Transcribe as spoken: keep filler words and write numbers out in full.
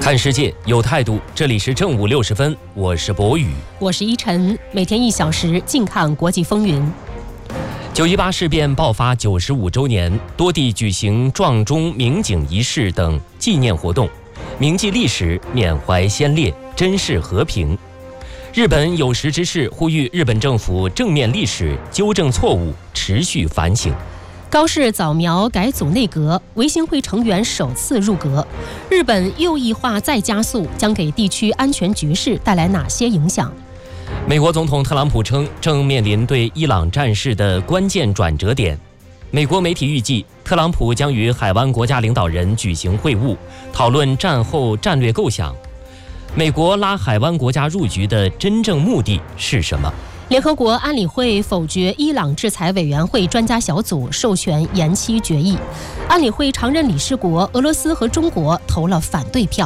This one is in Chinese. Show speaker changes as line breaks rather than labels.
看世界有态度，这里是正午六十分，我是博宇，
我是依晨，每天一小时，静看国际风云。
九一八事变爆发九十五周年，多地举行撞钟鸣警仪式等纪念活动，铭记历史，缅怀先烈，珍视和平。日本有识之士呼吁日本政府正面历史，纠正错误，持续反省。
高市早苗改组内阁，维新会成员首次入阁。日本右翼化再加速，将给地区安全局势带来哪些影响？
美国总统特朗普称，正面临对伊朗战事的关键转折点。美国媒体预计，特朗普将与海湾国家领导人举行会晤，讨论战后战略构想。美国拉海湾国家入局的真正目的是什么？
联合国安理会否决伊朗制裁委员会专家小组授权延期决议，安理会常任理事国俄罗斯和中国投了反对票。